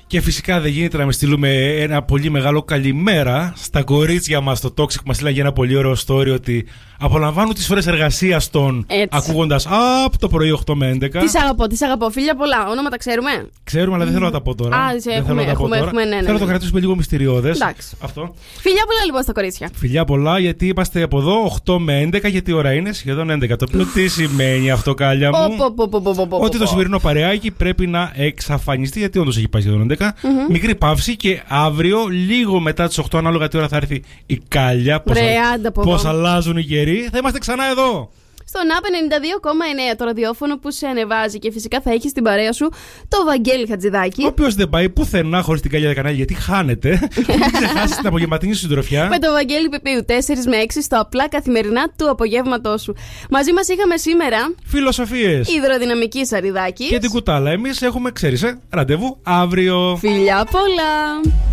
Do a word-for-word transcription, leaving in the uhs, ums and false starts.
Και φυσικά δεν γίνεται να με στείλουμε ένα πολύ μεγάλο καλημέρα στα κορίτσια μας στο Toxic που μας στείλαν για ένα πολύ ωραίο story ότι απολαμβάνουν τις ώρες εργασίας των ακούγοντας από το πρωί οκτώ με έντεκα. Τις αγαπώ, τις αγαπώ. Φίλια πολλά. Ονόματα ξέρουμε. Ξέρουμε, αλλά δεν θέλω να τα πω τώρα. Α, δεν έχουμε, θέλω να τα πω έχουμε, τώρα. έχουμε, ναι, ναι, θέλω να το ναι. κρατήσουμε λίγο μυστηριώδες. Εντάξει. Αυτό. Φιλιά πολλά λοιπόν στα κορίτσια. Φιλιά πολλά, γιατί είμαστε από εδώ οκτώ με έντεκα, γιατί η ώρα είναι σχεδόν έντεκα. Το οποίο τι σημαίνει αυτό, Κάλια μου? Ότι το σημερινό παρεάκι πρέπει να εξαφανιστεί, γιατί όντως έχει πάει σχεδόν έντεκα. Μικρή παύση και αύριο, λίγο μετά τις οκτώ, ανάλογα τι ώρα θα έρθει η Κάλια. Πώς αλλάζουν οι καιροί. Θα είμαστε ξανά εδώ. Στον ΑΠ ενενήντα δύο κόμμα εννέα, το ραδιόφωνο που σε ανεβάζει, και φυσικά θα έχει στην παρέα σου το Βαγγέλη Χατζηδάκη. Ο οποίος δεν πάει πουθενά χωρίς την Κάλια Δεκανάλη, γιατί χάνεται. Μην ξεχάσεις την απογευματινή συντροφιά. Με το Βαγγέλη Πεπίου, τέσσερα με έξι στο απλά καθημερινά του απογεύματός σου. Μαζί μας είχαμε σήμερα φιλοσοφίες, υδροδυναμική Σαριδάκη και την Κουτάλα. Εμείς έχουμε, ξέρεις, ε, ραντεβού αύριο. Φιλιά πολλά.